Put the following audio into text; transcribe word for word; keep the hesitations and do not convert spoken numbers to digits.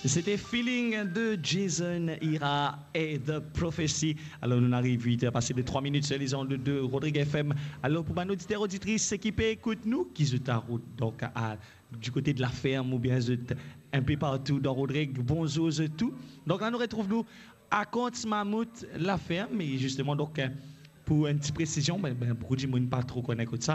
C'était Feeling de Jason Ira et The Prophecy. Alors, nous arrivons vite à passer de trois minutes sur les ondes de Rodrigue F M. Alors, pour ma auditeurs auditrice qui peut écouter nous, qui sont en route donc, à, du côté de la ferme ou bien un peu partout dans Rodrigue, bonjour tout. Donc, là, nous retrouvons à Comte-Mammouth, la ferme. Et justement, donc, pour une petite précision, ben, ben, beaucoup de gens ne pas trop connaître ça.